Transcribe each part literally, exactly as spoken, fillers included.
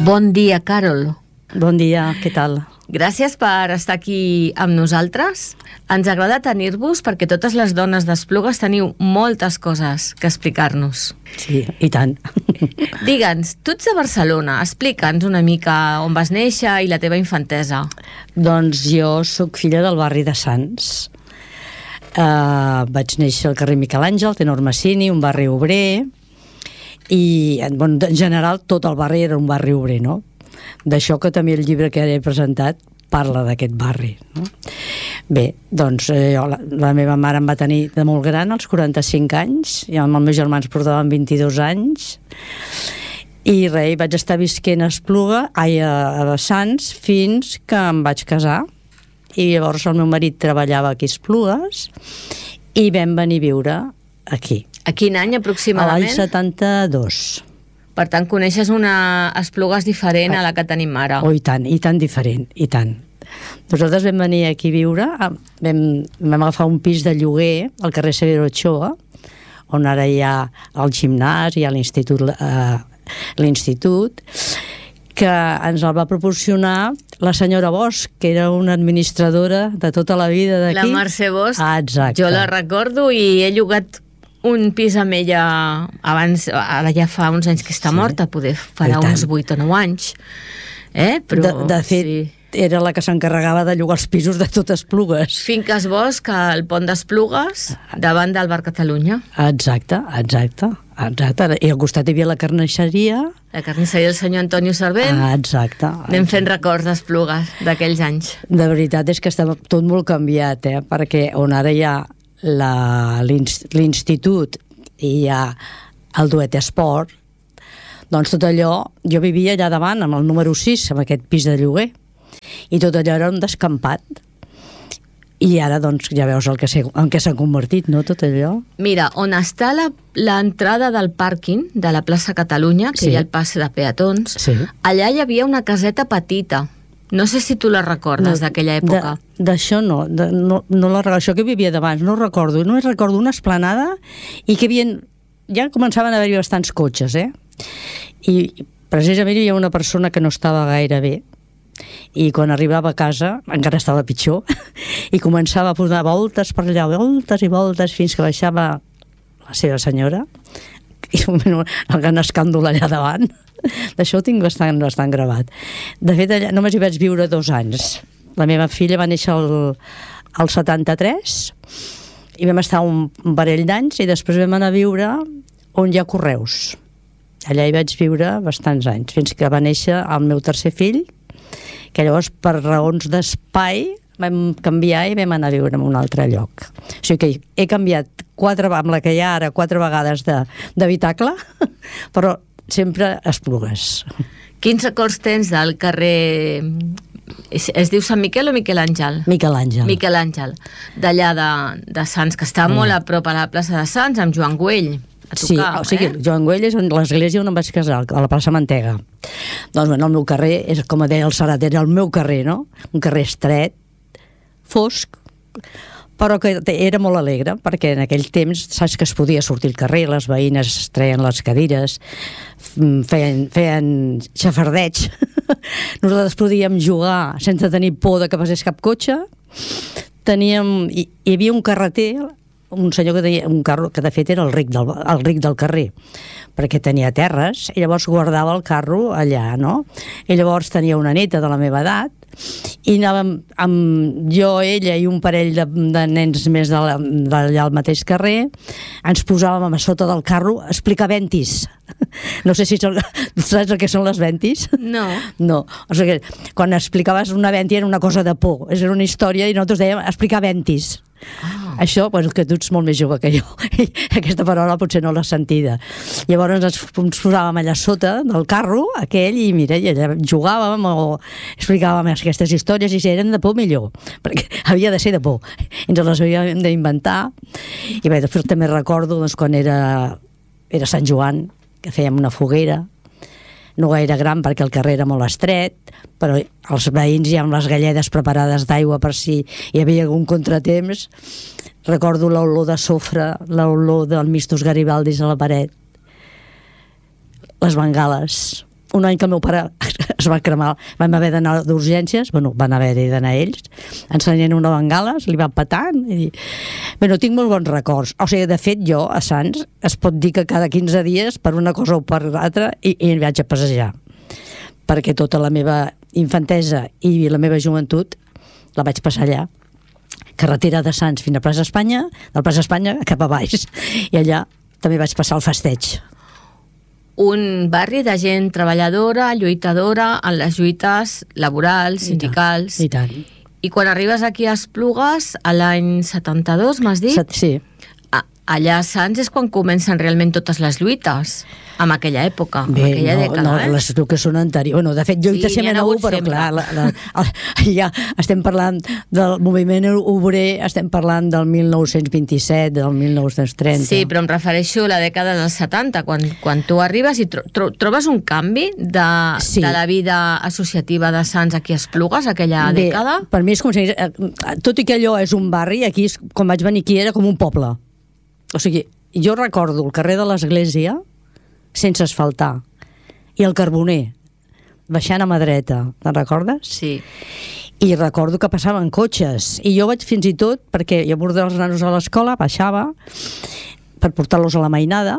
Bon dia, Carol. Bon dia, què tal? Gràcies per estar aquí amb nosaltres. Ens agrada tenir-vos perquè totes les dones d'Esplugues teniu moltes coses que explicar-nos. Sí, i tant. Digue'ns, tu ets de Barcelona, explica'ns una mica on vas néixer i la teva infantesa. Doncs jo sóc filla del barri de Sants. Uh, vaig néixer al carrer Miquel Àngel, tenor Massini, un barri obrer, i bon, en general tot el barri era un barri obrer, no? D'això que també el llibre que he presentat parla d'aquest barri, no? Bé, doncs eh, la, la meva mare em va tenir de molt gran, als quaranta-cinc anys, i amb els meus germans portaven vint-i-dos anys, i res, vaig estar visquent a Espluga, ai, a, a Sants, fins que em vaig casar, i llavors el meu marit treballava aquí a Esplugues, i vam venir a viure aquí. A quin any aproximadament? A l'any setanta-dos. Per tant, coneixes una Esplugues diferent a la que tenim ara. Oh, i tant, i tant diferent, i tant. Nosaltres vam venir aquí a viure, vam, vam agafar un pis de lloguer al carrer Severo Ochoa, on ara hi ha el gimnàs, hi ha l'institut, eh, l'institut, que ens el va proporcionar la senyora Bosch, que era una administradora de tota la vida d'aquí. La Mercè Bosch, ah, exacte. Jo la recordo i he llogat un pis amb ella abans, ara ja fa uns anys que està sí. morta, poder farà uns vuit o nou anys. Eh? Però, de, de fet, sí. Era la que s'encarregava de llogar els pisos de totes Esplugues. Finques Bosch, al pont d'Esplugues, davant del Bar Catalunya. Exacte, exacte. exacte. I al costat hi havia la carnisseria. La carnisseria del senyor Antonio Servent. Ah, exacte. Anem fent records d'Esplugues d'aquells anys. De veritat és que està tot molt canviat, eh? Perquè on ara hi ha l'institut i hi ha el Duet Esport, doncs tot allò, jo vivia allà davant amb el número sis, amb aquest pis de lloguer, i tot allò era un descampat, i ara doncs ja veus el que en què s'ha convertit, no, tot allò. Mira, on està l'entrada del pàrquing de la plaça Catalunya, que sí. Hi ha el pas de peatons, sí. Allà hi havia una caseta petita. No sé si tu la recordes, no, d'aquella època. D'això no, de, no, no la recordo. Això que vivia d'abans, no recordo. No recordo una esplanada i que havien, ja començaven a haver-hi bastants cotxes, eh? I precisament hi havia una persona que no estava gaire bé, i quan arribava a casa encara estava pitjor, i començava a posar voltes per allà, voltes i voltes, fins que baixava la seva senyora, i el gran escàndol allà davant. D'això ho tinc bastant, bastant gravat. De fet, allà només hi vaig viure dos anys. La meva filla va néixer al, al setanta-tres i vam estar un, un parell d'anys i després vam anar a viure on hi ha Correus. Allà hi vaig viure bastants anys, fins que va néixer el meu tercer fill, que llavors per raons d'espai vam canviar i vam anar a viure en un altre lloc. O sigui que he canviat quatre, amb la que hi ha ara quatre vegades d'habitacle, però sempre Esplugues. Quins records tens del carrer... Es, es diu Sant Miquel o Miquel Àngel? Miquel Àngel. Miquel Àngel. D'allà de, de Sants, que està mm. molt a prop a la plaça de Sants, amb Joan Güell. A tocar, sí, o sigui, eh? Joan Güell és l'església on em vaig casar, a la plaça Mantega. Doncs bueno, el meu carrer, és com deia el Serrat, era el meu carrer, no? Un carrer estret, fosc, però que era molt alegre, perquè en aquell temps saps que es podia sortir al carrer, les veïnes es treien les cadires, feien, feien xafardeig, nosaltres podíem jugar sense tenir por de que passés cap cotxe, teníem, hi, hi havia un carreter, un senyor que tenia un carro, que de fet era el ric del, el ric del carrer, perquè tenia terres, i llavors guardava el carro allà, no? I llavors tenia una neta de la meva edat, i anàvem amb jo, ella i un parell de, de nens més d'allà al mateix carrer, ens posàvem a sota del carro a explicar ventis. No sé si són, saps el que són les ventis? No. No, o sigui, quan explicaves una venti era una cosa de por, era una història i nosaltres dèiem explicar ventis. Ah. Això, pues, que tu ets molt més jove que jo, i aquesta paraula potser no l'has sentida. Llavors ens, ens posàvem allà sota del carro, aquell, i mira, i allà jugàvem o explicàvem aquestes històries, i si eren de por millor, perquè havia de ser de por, ens les havíem d'inventar. I bé, després també recordo doncs, quan era, era Sant Joan, que fèiem una foguera, no gaire gran perquè el carrer era molt estret, però els veïns ja amb les galledes preparades d'aigua per si hi havia algun contratemps. Recordo l'olor de sofre, l'olor del mistos garibaldis a la paret, les bengales, un any que el meu pare es va cremar, vam haver d'anar d'urgències, bueno, van haver-hi d'anar ells, ensenyant una bengala, se li va petant, i... Bueno, tinc molt bons records. O sigui, de fet, jo, a Sants, es pot dir que cada quinze dies, per una cosa o per l'altra, i, i vaig a passejar. Perquè tota la meva infantesa i la meva joventut la vaig passar allà. Carretera de Sants fins a Plaça Espanya, del Plaça Espanya cap a baix. I allà també vaig passar el festeig. Un barri de gent treballadora, lluitadora, en les lluites laborals, sindicals. I tant. I quan arribes aquí a Esplugues, a l'any setanta-dos, m'has dit? Sí. Allà a Sants és quan comencen realment totes les lluites, en aquella època, Bé, en aquella no, dècada. no, eh? les que són anteriors. Bueno, de fet, lluita Sí, sempre n'hi ha no, hagut però sempre. clar, la, la, el, ja estem parlant del moviment obrer, estem parlant del mil nou-cents vint-i-set, del mil nou-cents trenta. Sí, però em refereixo a la dècada dels setanta, quan, quan tu arribes i tro tro trobes un canvi de, Sí. de la vida associativa de Sants aquí a Esplugues, aquella Bé, dècada. per mi és com si... Tot i que allò és un barri, aquí, és, quan vaig venir aquí, era com un poble. O sigui, jo recordo el carrer de l'Església sense asfaltar i el Carboner baixant a mà dreta, te'n recordes? Sí. I recordo que passaven cotxes i jo vaig fins i tot, perquè jo portava els nanos a l'escola, baixava per portar-los a la mainada,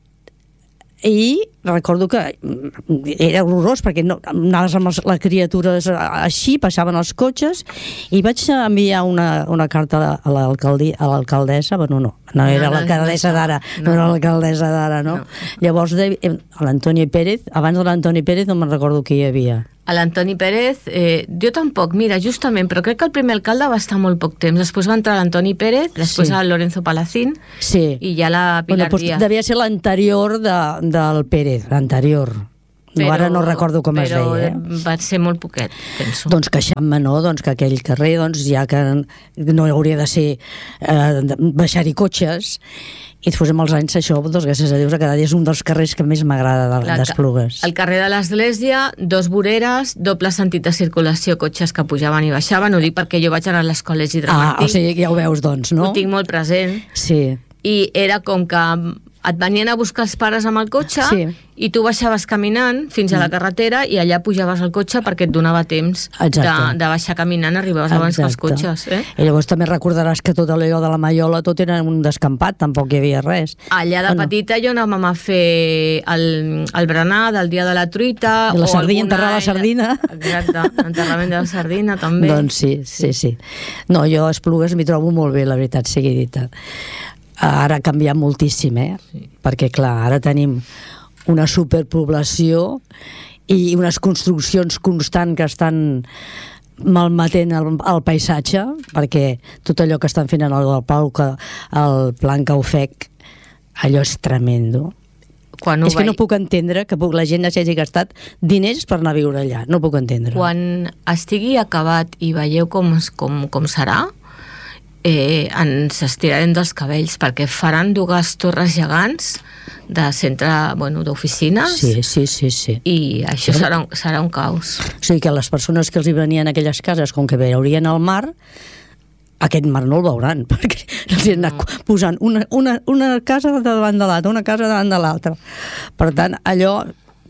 i recordo que era horrorós perquè no, anaves amb les, les criatures així, passaven els cotxes, i vaig enviar una, una carta a l'alcaldessa, bueno, no, no era no, l'alcaldessa no, d'ara, no. no era l'alcaldessa d'ara, no? No. Llavors, de, l'Antoni Pérez, abans de l'Antoni Pérez no me'n recordo qui hi havia. A l'Antoni Pérez, eh, jo tampoc, mira, justament, però crec que el primer alcalde va estar molt poc temps. Després va entrar l'Antoni Pérez, després Sí. el Lorenzo Palacín, Sí. i ja la Pilar Bueno, doncs Díaz. devia ser l'anterior de, del Pérez, l'anterior. No, ara no recordo com es però deia. Però va ser molt poquet, penso. Doncs queixant-me, no? Doncs que aquell carrer, doncs, ja que no hauria de ser eh, baixar-hi cotxes, i després amb els anys això, doncs, gràcies a Déu, cada dia és un dels carrers que més m'agrada de, d'Esplugues. Al carrer de l'Església, dos voreres, doble sentit de circulació, cotxes que pujaven i baixaven, ho dic perquè jo vaig anar a l'escola Isidre Ah, Martí. o sigui, ja ho veus, doncs, no? Ho tinc molt present. Sí. I era com que et venien a buscar els pares amb el cotxe, Sí. i tu baixaves caminant fins a la carretera i allà pujaves al cotxe perquè et donava temps de, de baixar caminant, arribaves abans que els cotxes. Eh? I llavors també recordaràs que tot allò de la Maiola tot era un descampat, tampoc hi havia res. Allà de Bueno. petita jo anàvem a fer el, el berenar del dia de la truita. I la o sardina, alguna- enterrar la sardina. Exacte, enterrament de la sardina també. Doncs sí, sí, sí. No, jo a Esplugues m'hi trobo molt bé, la veritat sigui dita. Ara ha canviat moltíssim, eh? Sí. Perquè, clar, ara tenim una superpoblació i unes construccions constants que estan malmetent el, el paisatge, perquè tot allò que estan fent en el, el Pau, que el Plan Caufec, allò és tremendo. Quan És que veig... no puc entendre que la gent hagi gastat diners per anar a viure allà. No puc entendre. Quan estigui acabat i veieu com, com, com serà, eh, ens estirarem dels cabells, perquè faran dues torres gegants de centre, bueno, d'oficines. Sí, sí, sí, sí. I això serà un, serà un caos. O sigui que les persones que els hi venien a aquelles cases, com que veurien el mar, aquest mar no el veuran, perquè els hi han anat no. posant una, una, una casa davant de l'altra, una casa davant de l'altra. Per tant, allò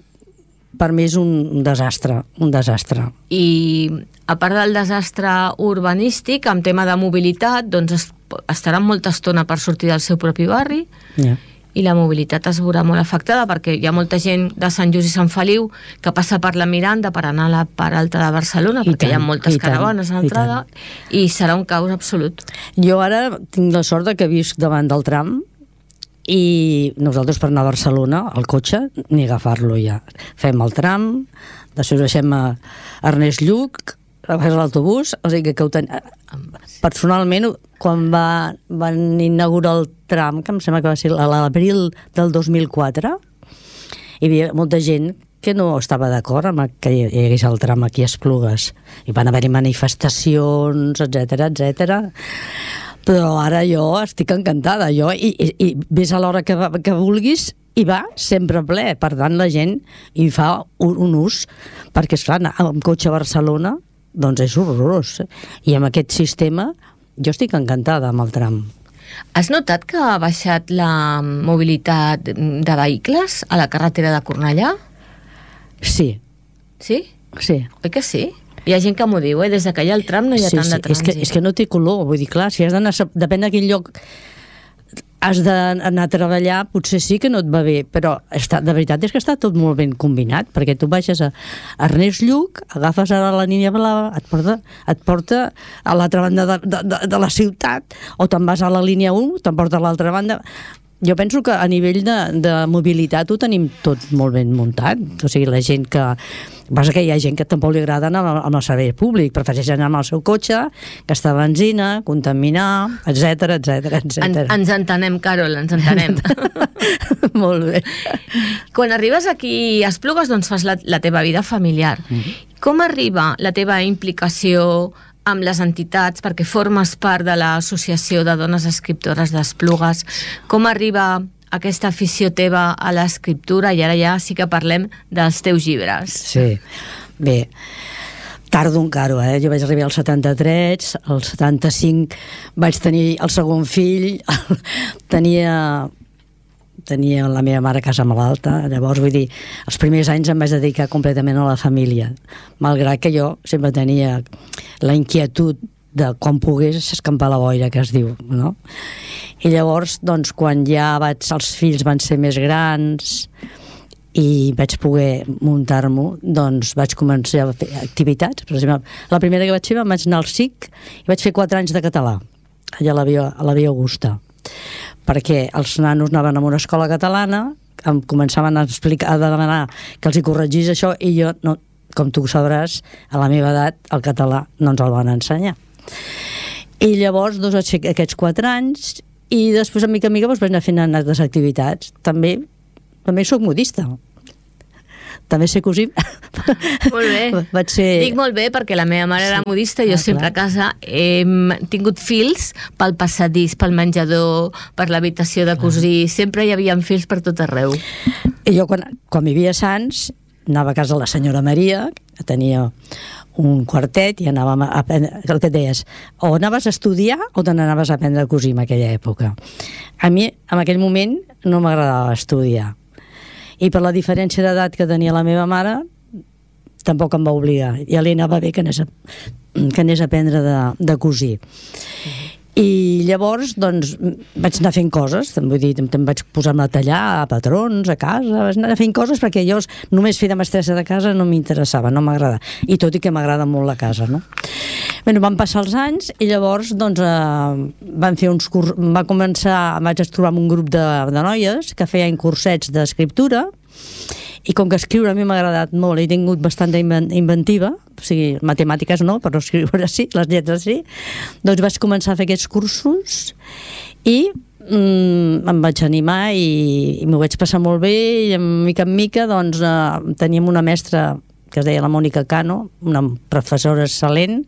per mi és un desastre, un desastre. I a part del desastre urbanístic, en tema de mobilitat, doncs es, estaran molta estona per sortir del seu propi barri, Ja. i la mobilitat es veurà molt afectada perquè hi ha molta gent de Sant Just i Sant Feliu que passa per la Miranda per anar a la part alta de Barcelona, I perquè tant, hi ha moltes i tant, caravanes a i l'entrada, i, i serà un caos absolut. Jo ara tinc la sort de que visc davant del tram i nosaltres per anar a Barcelona, el cotxe, ni agafar-lo ja. Fem el tram, després baixem a Ernest Lluch, agafem l'autobús, o sigui que ho ten... Personalment, quan va, van inaugurar el tram, que em sembla que va ser a l'abril del dos mil quatre, hi havia molta gent que no estava d'acord amb que hi hagués el tram aquí a Esplugues. I van haver-hi manifestacions, etcètera, etcètera. Però ara jo estic encantada, jo, i, i, i ves a l'hora que, que vulguis i va sempre ple. Per tant, la gent hi fa un, un ús, perquè, esclar, anar amb cotxe a Barcelona doncs és horrorós. I amb aquest sistema jo estic encantada amb el tram. Has notat que ha baixat la mobilitat de vehicles a la carretera de Cornellà? Sí. Sí? Sí. Oi que sí? Hi ha gent que m'ho diu, eh? Des que hi ha el tram no hi ha sí, tant sí. de trànsit. És que, és que no té color, vull dir, clar, si has d'anar, depèn de quin lloc has d'anar a treballar, potser sí que no et va bé, però està, de veritat és que està tot molt ben combinat, perquè tu baixes a Ernest Lluch, agafes ara la línia blava, et porta, et porta a l'altra banda de, de, de, de la ciutat, o te'n vas a la línia u, te'n porta a l'altra banda. Jo penso que a nivell de, de mobilitat ho tenim tot molt ben muntat, o sigui, la gent que... Passa que hi ha gent que tampoc li agrada anar amb el servei públic, prefereix anar amb el seu cotxe, gastar benzina, contaminar, etcètera, etcètera, etcètera. En, ens entenem, Carol, ens entenem. Molt bé. Quan arribes aquí a Esplugues, doncs fas la, la teva vida familiar. Mm-hmm. Com arriba la teva implicació amb les entitats, perquè formes part de l'Associació de Dones Escriptores d'Esplugues? Com arriba aquesta afició teva a l'escriptura? I ara ja sí que parlem dels teus llibres. Sí, bé, tardo encara, eh? Jo vaig arribar al setanta-tres, al setanta-cinc vaig tenir el segon fill, tenia... tenia la meva mare a casa malalta, llavors vull dir, els primers anys em vaig dedicar completament a la família, malgrat que jo sempre tenia la inquietud de com pogués escampar la boira, que es diu, no? I llavors, doncs, quan ja vaig, els fills van ser més grans i vaig poder muntar-m'ho, doncs vaig començar a fer activitats. Per exemple, la primera que vaig fer vaig anar al S I C i vaig fer quatre anys de català, allà a la Via, a la Via Augusta, perquè els nanos anaven a una escola catalana, em començaven a explicar, a demanar que els hi corregís això, i jo, no, com tu sabràs, a la meva edat el català no ens el van ensenyar. I llavors doncs, vaig fer aquests quatre anys i després, a mica a mica, doncs, vaig anar fent altres activitats. També, també soc modista. També sé cosir. Molt bé. Vaig ser... Dic molt bé perquè la meva mare era modista i jo ah, sempre clar. a casa he tingut fils pel passadís, pel menjador, per l'habitació de cosir. Sempre hi havia fils per tot arreu. I jo, quan, quan vivia a Sants, anava a casa de la senyora Maria, que tenia un quartet, i anàvem a aprendre, el que et deies, o anaves a estudiar o te n'anaves a aprendre a cosir en aquella època. A mi, en aquell moment, no m'agradava estudiar. I per la diferència d'edat que tenia la meva mare, tampoc em va obligar. Ja li anava bé que anés a, que anés a aprendre de, de cosir. I llavors, doncs, vaig anar fent coses, vull dir, em vaig posar-me a tallar a patrons, a casa, vaig anar fent coses perquè jo només fer de mestressa de casa no m'interessava, no m'agrada. I tot i que m'agrada molt la casa, no? Bé, van passar els anys i llavors, doncs, eh, van fer uns curs... Va començar, vaig trobar amb un grup de, de noies que feien cursets d'escriptura, i com que escriure a mi m'ha agradat molt, he tingut bastanta inventiva, o sigui, matemàtiques no, però escriure sí, les lletres sí, doncs vaig començar a fer aquests cursos i mm, em vaig animar i, i m'ho vaig passar molt bé, i mica en mica doncs, eh, teníem una mestra que es deia la Mònica Cano, una professora excel·lent,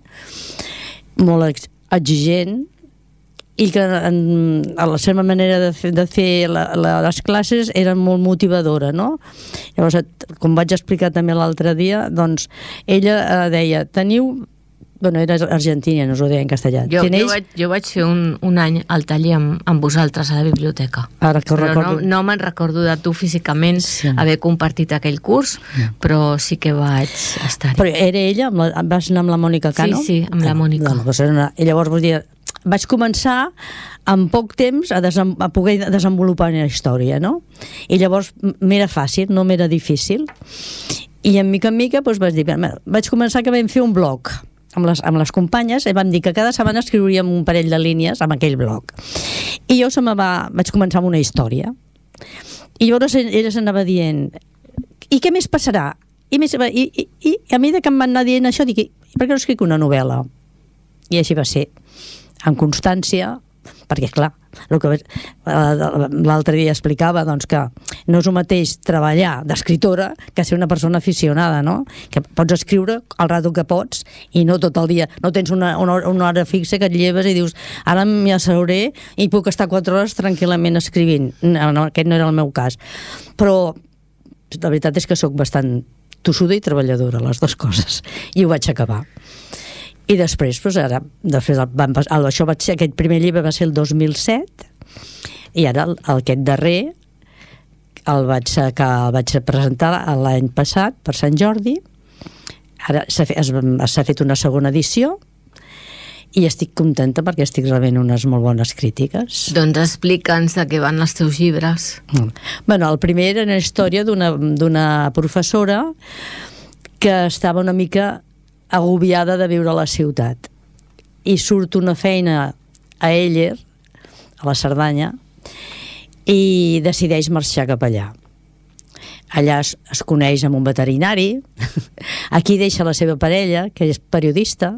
molt exigent, i que en, a la seva manera de fer, de fer la, la, les classes era molt motivadora, no? Llavors, com vaig explicar també l'altre dia, doncs ella eh, deia, teniu... Bueno, era argentina, no us ho deia en castellà. Jo, jo, vaig, jo vaig fer un, un any al taller amb, amb vosaltres a la biblioteca. Ara que ho però recordo. no, no me'n recordo de tu físicament sí. haver compartit aquell curs, sí. però sí que vaig estar-hi. Però era ella? Amb la, vas anar amb la Mònica Cano? Sí, sí, amb la Mònica. No, no, una, I llavors, vull dir, vaig començar en poc temps a, desem, a poder desenvolupar una història, no? I llavors m'era fàcil, no m'era difícil. I en mica en mica doncs, vaig dir, vaig començar que vam fer un blog amb les, amb les companyes, i vam dir que cada setmana escriuríem un parell de línies amb aquell blog. I jo se me va, vaig començar amb una història. I llavors ella s'anava dient, i què més passarà? I, més, i, i, i a mesura que em van anar dient això, dic, per què no escric una novel·la? I així va ser, amb constància, perquè, clar, el que l'altre dia explicava, doncs, que no és el mateix treballar d'escriptora que ser una persona aficionada, no? Que pots escriure el rato que pots i no tot el dia, no tens una, una, una hora fixa que et lleves i dius, ara m'hi asseuré i puc estar quatre hores tranquil·lament escrivint. No, no, aquest no era el meu cas. Però la veritat és que sóc bastant tossuda i treballadora, les dues coses, i ho vaig acabar. I després, doncs ara, després van passar, això va ser, aquest primer llibre va ser el dos mil set, i ara el, aquest darrer, el vaig, que el vaig presentar l'any passat per Sant Jordi. Ara s'ha fet, s'ha fet una segona edició i estic contenta perquè estic rebent unes molt bones crítiques. Doncs explica'ns de què van els teus llibres. Mm. Bueno, el primer era una història d'una d'una professora que estava una mica agobiada de viure a la ciutat i surt una feina a Aller, a la Cerdanya, i decideix marxar cap allà. Allà es, es coneix amb un veterinari, aquí deixa la seva parella, que és periodista,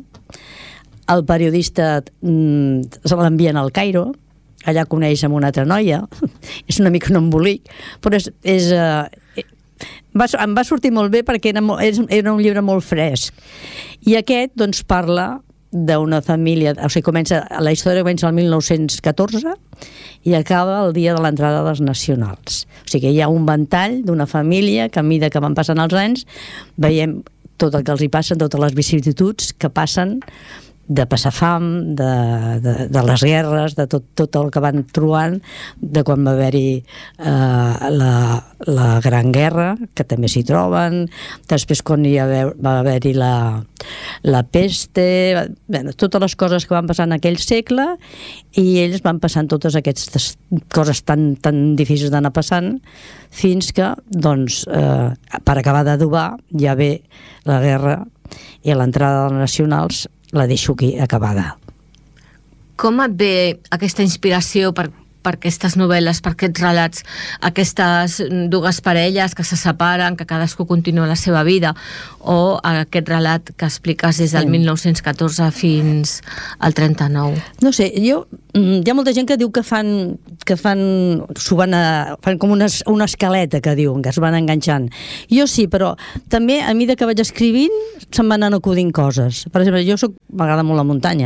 el periodista mm, se l'envien al Cairo, allà coneix amb una altra noia, és una mica un embolic, però és, és, uh, va, em va sortir molt bé perquè era, era un llibre molt fresc. I aquest doncs parla d'una família, o sigui, comença, la història comença el mil nou-cents catorze i acaba el dia de l'entrada dels nacionals. O sigui, hi ha un ventall d'una família que a mesura que van passant els anys veiem tot el que els hi passa, totes les vicissituds que passen, de passar fam, de, de, de les guerres, de tot, tot el que van trobant, de quan va haver-hi eh, la, la Gran Guerra, que també s'hi troben, després quan hi haver, va haver-hi la, la peste, bé, totes les coses que van passar en aquell segle, i ells van passant totes aquestes coses tan, tan difícils d'anar passant, fins que, doncs, eh, per acabar d'adobar, ja ve la guerra i a l'entrada dels nacionals la deixo aquí acabada. Com et ve aquesta inspiració per, per aquestes novel·les, per aquests relats, aquestes dues parelles que se separen, que cadascú continua la seva vida, o aquest relat que expliques des del mil nou-cents catorze fins al trenta-nou? No sé, jo, hi ha molta gent que diu que fan que fan, s'ho van a, fan com una, una escaleta, que diuen, que es van enganxant. Jo sí, però també a mesura que vaig escrivint se'm van anar acudint coses. Per exemple, jo soc, m'agrada molt la muntanya,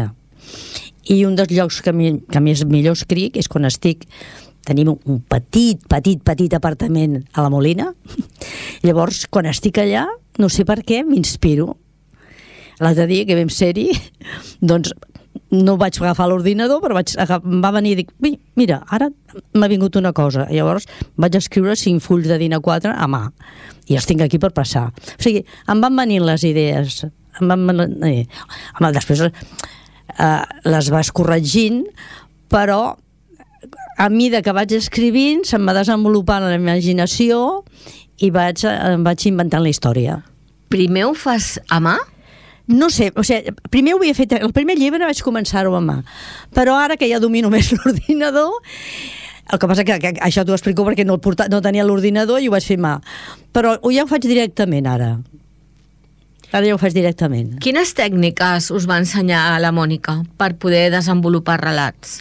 i un dels llocs que, mi, que més millor escric és quan estic, tenim un petit, petit, petit apartament a la Molina, llavors quan estic allà, no sé per què, m'inspiro. L'altre dia que vam ser-hi, doncs no vaig agafar l'ordinador, però vaig agafar, em va venir i dic, mira, ara m'ha vingut una cosa. I llavors vaig escriure cinc fulls de dinar quatre a mà, i els tinc aquí per passar. O sigui, em van venir les idees, em van venir... Home, després eh, les vas corregint, però a mesura que vaig escrivint se'm va desenvolupant la imaginació i vaig, em vaig inventant la història. Primer ho fas a mà? No sé, o sigui, primer ho havia fet, el primer llibre vaig començar-ho a mà, però ara que ja domino més l'ordinador, el que passa que, que això t'ho explico perquè no, el porta, no tenia l'ordinador i ho vaig fer a mà, però ja ho faig directament ara. Ara ja ho faig directament. Quines tècniques us va ensenyar la Mònica per poder desenvolupar relats?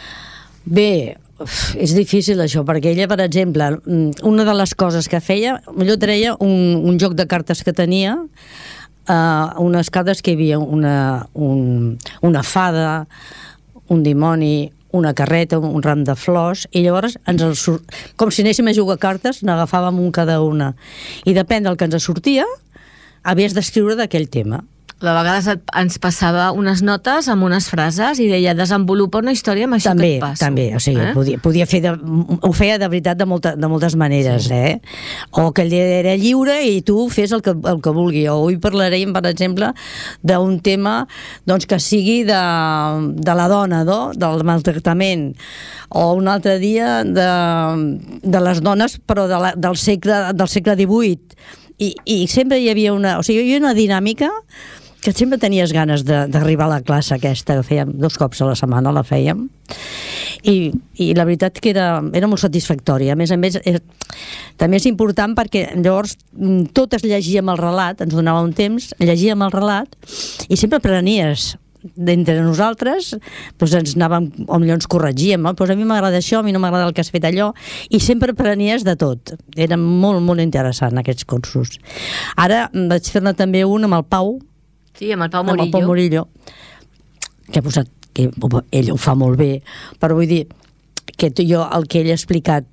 Bé, és difícil això, perquè ella, per exemple, una de les coses que feia, millor treia un, un joc de cartes que tenia, Uh, unes cartes que hi havia una, un, una fada, un dimoni, una carreta, un, un ram de flors, i llavors ens el sur... com si anéssim a jugar a cartes, n'agafàvem un cada una, i depèn del que ens sortia havies d'escriure d'aquell tema. De vegades et, ens passava unes notes amb unes frases i deia desenvolupa una història amb això també, que et passa. També, o sigui, eh? podia, podia fer de, ho feia de veritat de, molta, de moltes maneres, sí. eh? O que ell era lliure i tu fes el que, el que vulgui. O avui parlarem, per exemple, d'un tema doncs, que sigui de, de la dona, no? Del maltractament. O un altre dia de, de les dones, però de la, del, segle, del segle divuit. I, I sempre hi havia una... O sigui, hi havia una dinàmica que sempre tenies ganes d'arribar a la classe aquesta, que fèiem dos cops a la setmana, la fèiem, i, i la veritat que era, era molt satisfactòria. A més a més, eh, també és important perquè llavors totes llegíem el relat, ens donava un temps, llegíem el relat, i sempre aprenies d'entre nosaltres, doncs ens anàvem, o millor ens corregíem, no? Doncs a mi m'agrada això, a mi no m'agrada el que has fet allò, i sempre aprenies de tot. Era molt, molt interessant aquests cursos. Ara vaig fer-ne també un amb el Pau, sí, amb el Pau Murillo. Amb el Pau Murillo, que ha posat, que ell ho fa molt bé, però vull dir que jo, el que ell ha explicat,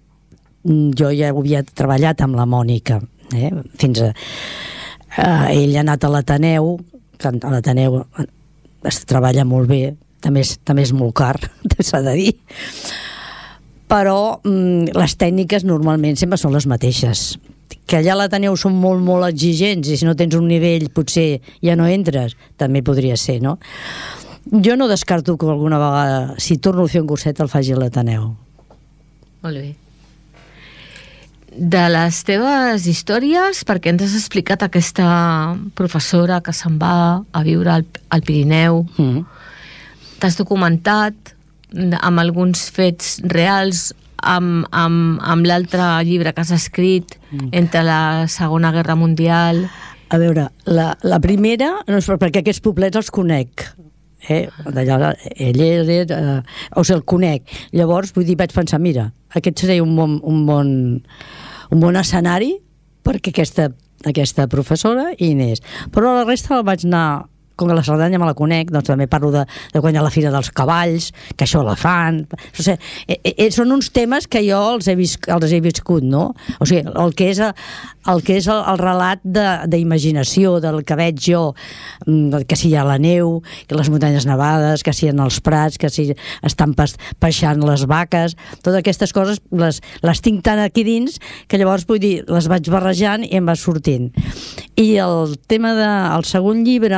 jo ja ho havia treballat amb la Mònica, eh? Fins a... Eh, ell ha anat a l'Ateneu, que a l'Ateneu es treballa molt bé, també és, també és molt car, s'ha de dir, però mm, les tècniques normalment sempre són les mateixes. Que allà a l'Ateneu són molt, molt exigents i si no tens un nivell potser ja no entres, també podria ser, no? Jo no descarto que alguna vegada, si torno a fer un curset, el faci a l'Ateneu. Molt bé. De les teves històries, perquè ens has explicat aquesta professora que se'n va a viure al, al Pirineu, mm. t'has documentat amb alguns fets reals, amb, amb, amb l'altre llibre que has escrit mm. entre la Segona Guerra Mundial. A veure, la, la primera, no és perquè aquests poblets els conec, eh? D'allà, ell era, eh, o sigui, el conec. Llavors, vull dir, vaig pensar, mira, aquest seria un bon, un bon, un bon escenari perquè aquesta, aquesta professora i Inés. Però la resta la vaig anar... Com que la Cerdanya me la conec, doncs també parlo de, de quan hi ha la Fira dels Cavalls, que això la fan... O sigui, eh, eh, són uns temes que jo els he, vis, els he viscut, no? O sigui, el que és, el, que és el, el relat d'imaginació, de, del que veig jo, que si hi ha la neu, que les muntanyes nevades, que si en els prats, que si estan peixant les vaques... Totes aquestes coses les, les tinc tant aquí dins que llavors, vull dir, les vaig barrejant i em va sortint. I el tema del segon llibre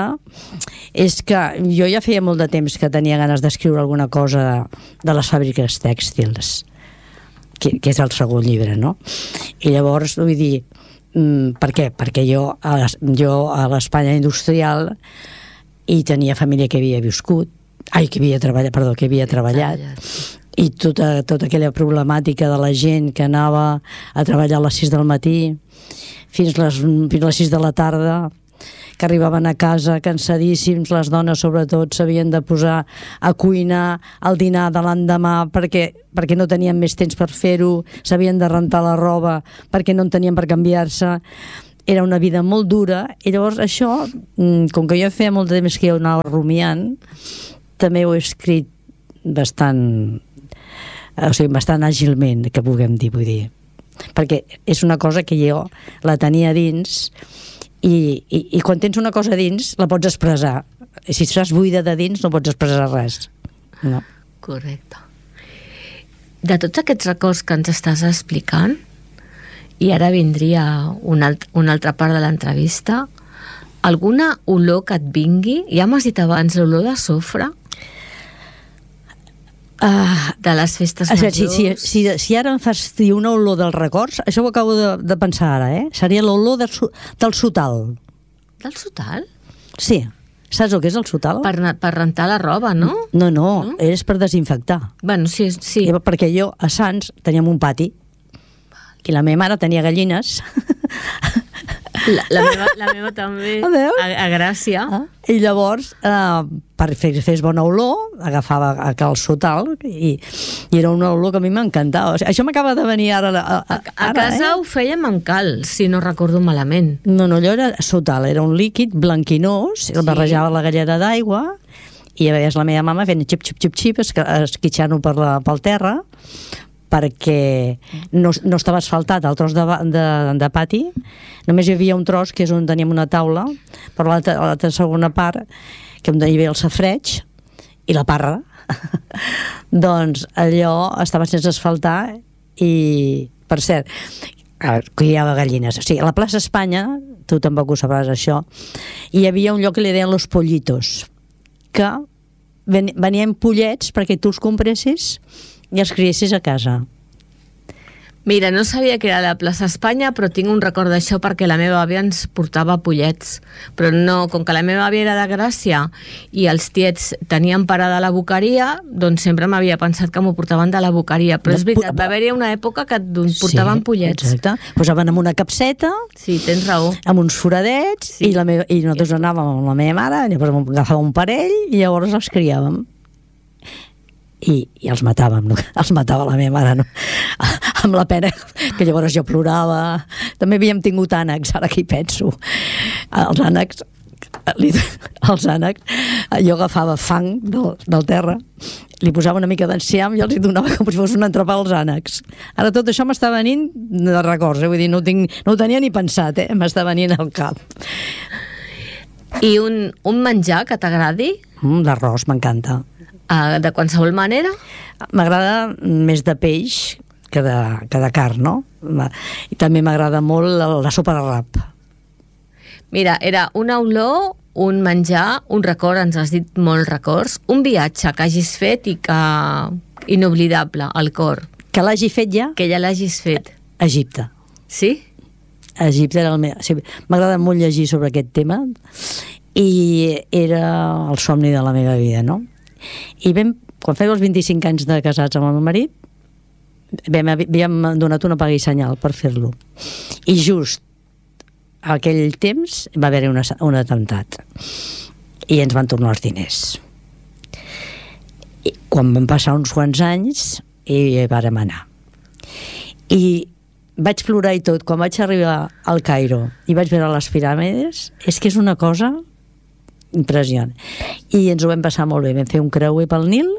és que jo ja feia molt de temps que tenia ganes d'escriure alguna cosa de les fàbriques tèxtils, que, que és el segon llibre, no? I llavors, vull dir, per què? Perquè jo a, jo a l'Espanya industrial hi tenia família que havia viscut, ai, que havia treballat, perdó, que havia treballat, i tota, tota aquella problemàtica de la gent que anava a treballar a les sis del matí fins les, fins a les sis de la tarda, que arribaven a casa cansadíssims, les dones sobretot s'havien de posar a cuinar el dinar de l'endemà perquè, perquè no tenien més temps per fer-ho, s'havien de rentar la roba perquè no en tenien per canviar-se. Era una vida molt dura i llavors això, com que jo feia molt de temps que jo anava rumiant, també ho he escrit bastant, o sigui, bastant àgilment, que puguem dir, vull dir. Perquè és una cosa que jo la tenia dins i, i, i quan tens una cosa dins la pots expressar. Si estàs buida de dins no pots expressar res. No. Correcte. De tots aquests records que ens estàs explicant, i ara vindria una, alt una altra part de l'entrevista, alguna olor que et vingui? Ja m'has dit abans l'olor de sofre, Uh, de les festes majors. Si, si, si, si ara em fas dir una olor dels records, això ho acabo de, de pensar ara, eh? Seria l'olor de, del sotal. Del sotal? Sí. Saps el que és el sotal? Per, per rentar la roba, no? No, no, no? És per desinfectar. Bueno, sí, sí. I perquè jo a Sants teníem un pati i la meva mare tenia gallines. La, la, meva, la meva també, a, a Gràcia. Ah, i llavors, eh, per fer fes bona olor, agafava el sotal i, i era una olor que a mi m'encantava. O sigui, això m'acaba de venir ara. A, a, a, a casa eh? Ho fèiem amb cal, si no recordo malament. No, no, allò era sotal, era un líquid blanquinós, el sí. Barrejava la galleda d'aigua i ja veies la meva mama fent xip, xip, xip, xip, esquitxant-ho per la, pel terra, perquè no, no estava asfaltat el tros de, de, de pati, només hi havia un tros que és on teníem una taula, però l'altra, l'altra segona part, que on hi havia el safreig i la parra, doncs allò estava sense asfaltar i, per cert, criava gallines. O sigui, a la plaça Espanya, tu tampoc ho sabràs això, hi havia un lloc que li deien Los Pollitos, que venien pollets perquè tu els compressis i els criessis a casa. Mira, no sabia que era la plaça Espanya, però tinc un record d'això perquè la meva àvia ens portava pollets. Però no, com que la meva àvia era de Gràcia i els tiets tenien parada a la Boqueria, doncs sempre m'havia pensat que m'ho portaven de la Boqueria. Però és veritat, va haver-hi una època que et portaven sí, pollets. Exacte. Posaven amb una capseta, sí, tens raó, amb uns foradets, sí. i, la meva, i nosaltres anàvem amb la meva mare, llavors agafàvem un parell i llavors els criàvem. I, i els matàvem, no? Els matava la meva mare, no? Amb la pena que llavors jo plorava. També havíem tingut ànecs, ara que hi penso. Els ànecs, els ànecs, jo agafava fang del, del terra, li posava una mica d'enciam i els hi donava com si fos un entrepà als ànecs. Ara tot això m'està venint de records, eh? Vull dir, no ho, tinc, no ho tenia ni pensat, eh? M'està venint al cap. I un, un menjar que t'agradi? Mm, l'arròs m'encanta. Uh, de qualsevol manera? M'agrada més de peix que de, que de carn, no? I també m'agrada molt la, la sopa de rap. Mira, era una olor, un menjar, un record, ens has dit molts records, un viatge que hagis fet i que inoblidable al cor. Que l'hagi fet ja? Que ja l'hagis fet. Egipte. Sí? Egipte era el meu... Sí, m'agrada molt llegir sobre aquest tema i era el somni de la meva vida, no? I vam, quan feia els vint-i-cinc anys de casats amb el meu marit, vam, havíem donat una paga i senyal per fer-lo. I just aquell temps va haver-hi un, un atemptat i ens van tornar els diners. I quan van passar uns quants anys i vàrem anar. I vaig plorar i tot. Quan vaig arribar al Cairo i vaig veure les piràmides, és que és una cosa impressionant. I ens ho vam passar molt bé. Vam fer un creuer pel Nil,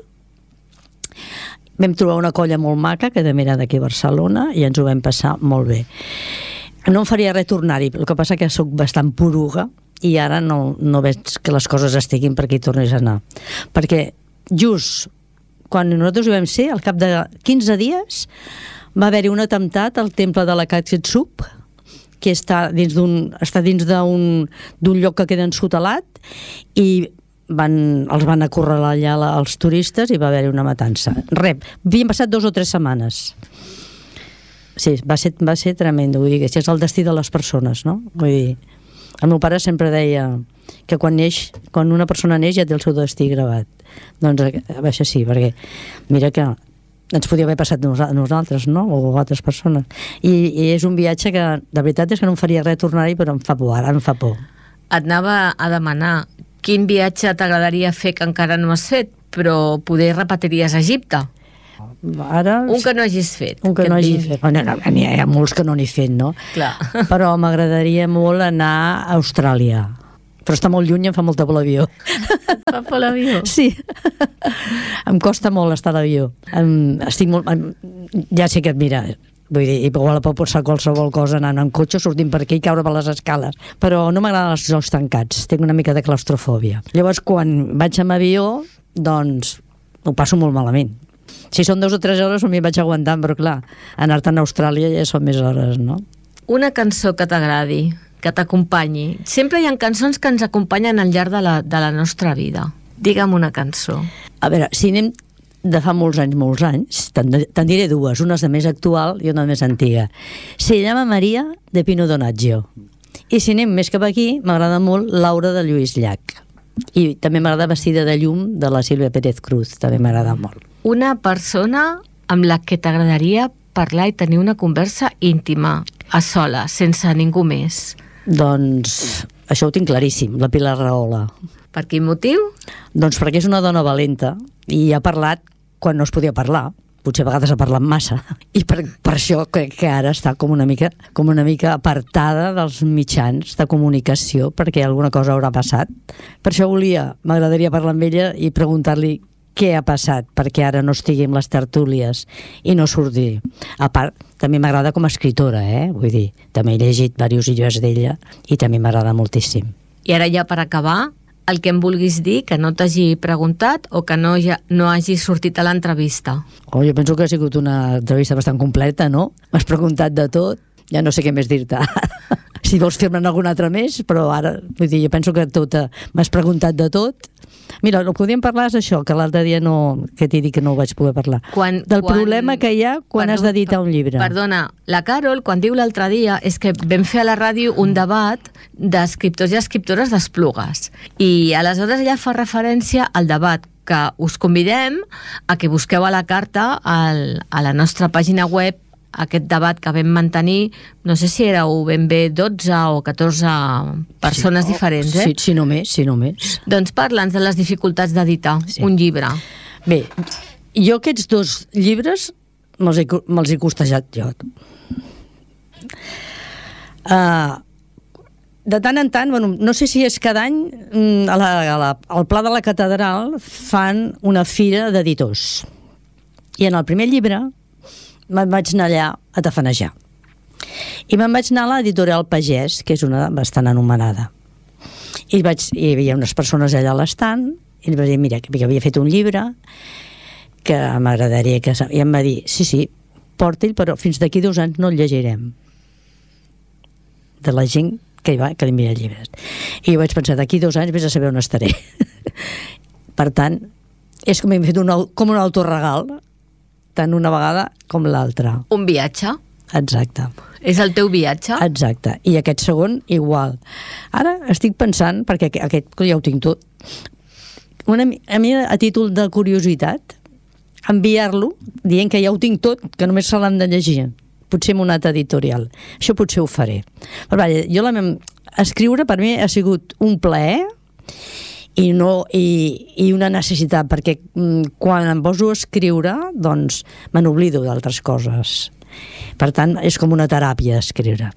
vam trobar una colla molt maca, que també era d'aquí a Barcelona, i ens ho vam passar molt bé. No em faria res tornar-hi, el que passa que sóc bastant poruga i ara no, no veig que les coses estiguin per aquí tornis a anar. Perquè just quan nosaltres hi vam ser, al cap de quinze dies, va haver-hi un atemptat al temple de la Hatshepsut, que està dins d'un està dins d'un d'un lloc que queda ensotelat, i van, els van acorralar allà els turistes i va haver-hi una matança. Rep, havien passat dos o tres setmanes. Sí, va ser, va ser tremendo, vull dir que això és el destí de les persones, no? Vull dir, el meu pare sempre deia que quan neix, quan una persona neix ja té el seu destí gravat. Doncs va ser sí, perquè mira que ens podia haver passat a nosaltres, no? O a altres persones. I, i és un viatge que, de veritat, és que no em faria res tornar-hi, però em fa por, ara em fa por. Et anava a demanar quin viatge t'agradaria fer que encara no has fet, però poder repetiries a Egipte? Ara, un que no hagis fet. Un que, que no hagi fet. Oh, no, no, n'hi ha molts que no n'he fet, no? Clar. Però m'agradaria molt anar a Austràlia. Però està molt lluny i em fa molta por l'avió. Fa por l'avió? Sí. Em costa molt estar a l'avió. Em, estic molt... Em, ja sé que, mira, vull dir, igual pot passar qualsevol cosa anant en cotxe, sortint per aquí i caure per les escales. Però no m'agraden els jocs tancats. Tinc una mica de claustrofòbia. Llavors, quan vaig amb avió, doncs ho passo molt malament. Si són dues o tres hores m'hi vaig aguantant, però clar, anar-te'n a Austràlia ja són més hores, no? Una cançó que t'agradi, que t'acompanyi. Sempre hi ha cançons que ens acompanyen al llarg de la, de la nostra vida. Digue'm una cançó. A veure, si anem de fa molts anys, molts anys, te'n, te'n diré dues, una és de més actual i una de més antiga. Se llama Maria, de Pino Donaggio. I si anem més cap aquí, m'agrada molt Laura, de Lluís Llach. I també m'agrada Vestida de llum, de la Sílvia Pérez Cruz, també m'agrada molt. Una persona amb la que t'agradaria parlar i tenir una conversa íntima, a sola, sense ningú més? Doncs això ho tinc claríssim, la Pilar Rahola. Per quin motiu? Doncs perquè és una dona valenta i ha parlat quan no es podia parlar. Potser a vegades ha parlat massa. I per, per això crec que ara està com una mica com una mica apartada dels mitjans de comunicació, perquè alguna cosa haurà passat. Per això volia, m'agradaria parlar amb ella i preguntar-li què ha passat perquè ara no estigui amb les tertúlies i no surti. A part, també m'agrada com a escritora, eh? Vull dir, també he llegit diversos llibres d'ella i també m'agrada moltíssim. I ara ja per acabar, el que em vulguis dir que no t'hagi preguntat o que no, ja, no hagi sortit a l'entrevista. Oh, jo penso que ha sigut una entrevista bastant completa, no? M'has preguntat de tot, ja no sé què més dir-te. Si vols fer-me alguna altra més, però ara, vull dir, jo penso que tot, m'has preguntat de tot. Mira, el que podíem parlar és això, que l'altre dia no, que t'he dit que no ho vaig poder parlar. Quan, Del quan, problema que hi ha quan perdó, has d'editar un llibre. Perdona, la Carol, quan diu l'altre dia, és que vam fer a la ràdio un debat d'escriptors i escriptores d'Esplugues. I aleshores ella fa referència al debat que us convidem a que busqueu a la carta al, a la nostra pàgina web aquest debat que vam mantenir, no sé si éreu ben bé dotze o catorze persones sí, diferents, eh? Sí, si no més, si no més. Doncs parla'ns de les dificultats d'editar sí. un llibre. Bé, jo aquests dos llibres me'ls he, me'ls he costejat jo. Uh, de tant en tant, bueno, no sé si és cada any, a la, a la, al Pla de la Catedral fan una fira d'editors. I en el primer llibre me'n vaig anar allà a tafanejar. I me'n vaig anar a l'editorial Pagès, que és una bastant anomenada. I vaig, hi havia unes persones allà a l'estand I em va dir, mira, que havia fet un llibre que m'agradaria que... I em va dir, sí, sí, porta'l, però fins d'aquí dos anys no el llegirem. De la gent que hi va, que li mira llibres. I jo vaig pensar, d'aquí dos anys vés a saber on estaré. Per tant, és com hem fet un, com un autoregal, tant una vegada com l'altra. Un viatge. Exacte. És el teu viatge? Exacte. I aquest segon, igual. Ara estic pensant, perquè aquest ja ho tinc tot, una, a mi, a títol de curiositat, enviar-lo dient que ja ho tinc tot, que només se l'han de llegir. Potser en una altra editorial. Això potser ho faré. Però, vaja, jo la meva... escriure per mi ha sigut un plaer i, no, i, i una necessitat, perquè quan em poso a escriure, doncs me n'oblido d'altres coses. Per tant, és com una teràpia escriure.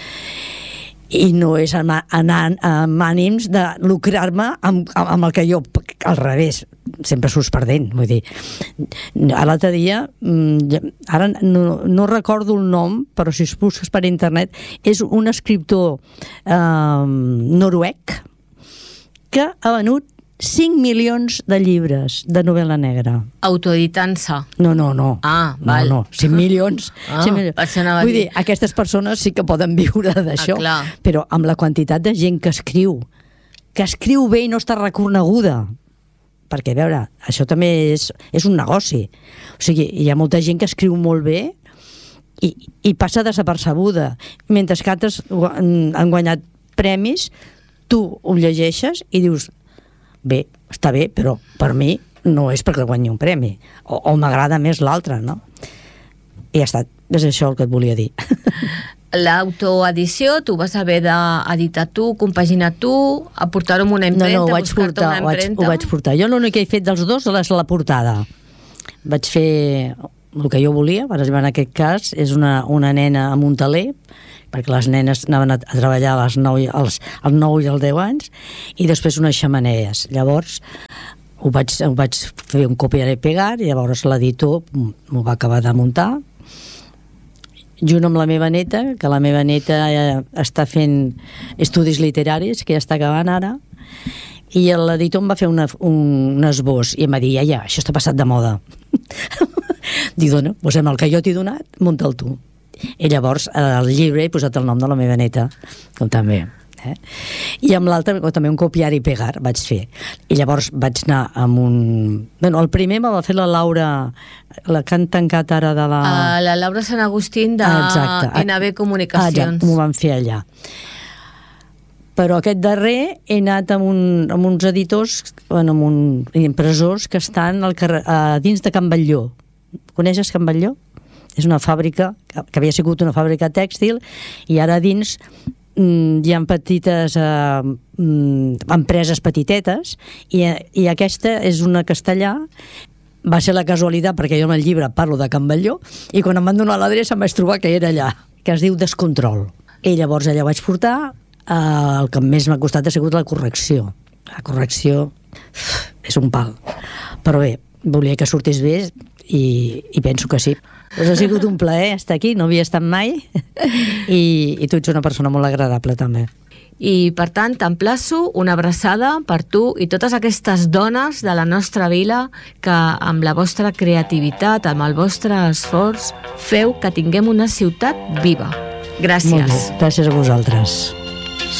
I no és anar amb ànims de lucrar-me amb, amb el que jo, al revés, sempre surts perdent, vull dir. L'altre dia, ara no, no recordo el nom, però si es busques per internet, és un escriptor eh, noruec que ha venut cinc milions de llibres de novel·la negra. Autoeditant-se? No, no, no. Ah, val. No, no, cinc milions. Ah, cinc milions. Vull dir, aquestes persones sí que poden viure d'això, ah, però amb la quantitat de gent que escriu, que escriu bé i no està reconeguda. Perquè, a veure, això també és, és un negoci. O sigui, hi ha molta gent que escriu molt bé i, i passa desapercebuda. Mentre que altres han guanyat premis, tu ho llegeixes i dius, bé, està bé, però per mi no és perquè guanyi un premi. O, o m'agrada més l'altre, no? I ja està. És això el que et volia dir. L'autoedició, tu vas haver d'editar tu, compaginar tu, aportar-ho amb una impremta, no, no, ho vaig portar, una ho vaig, ho vaig portar. Jo l'únic que he fet dels dos és la portada. Vaig fer el que jo volia, per exemple, en aquest cas, és una, una nena amb un teler, perquè les nenes anaven a, a treballar als nou, als, als nou i als deu anys, i després unes xemeneies. Llavors, ho vaig, ho vaig fer un copiar i pegar, i llavors l'editor m'ho va acabar de muntar, junt amb la meva neta, que la meva neta ja està fent estudis literaris, que ja està acabant ara, i l'editor em va fer una, un esbós, i em va dir, ja, ja, això està passat de moda. Dic, dona, doncs amb el que jo t'he donat, munta'l tu. I llavors al llibre he posat el nom de la meva neta, com també. Eh? I amb l'altre també un copiar i pegar vaig fer. I llavors vaig anar amb un... Bueno, el primer me va fer la Laura, la que han tancat ara de la... Uh, la Laura Sant Agustín de Exacte. N B Comunicacions. Ah, ja, m'ho van fer allà. Però aquest darrer he anat amb, un, amb uns editors, bueno, amb un, impressors que estan al carrer, a dins de Can Batlló. Coneixes Can Batlló? És una fàbrica, que havia sigut una fàbrica tèxtil, i ara dins mm, hi ha petites eh, mm, empreses petitetes, i, i aquesta és una castellà. Va ser la casualitat, perquè jo en el llibre parlo de Can Batlló, i quan em van donar l'adreça em vaig trobar que era allà, que es diu Descontrol. I llavors allà vaig portar, eh, el que més m'ha costat ha sigut la correcció. La correcció uf, és un pal. Però bé, volia que sortís bé, i, i penso que sí. Pues ha sigut un plaer estar aquí, no havia estat mai, i, i tu ets una persona molt agradable també. I per tant t'emplaço una abraçada per tu i totes aquestes dones de la nostra vila que amb la vostra creativitat, amb el vostre esforç, feu que tinguem una ciutat viva. Gràcies. Molt bé, gràcies a vosaltres.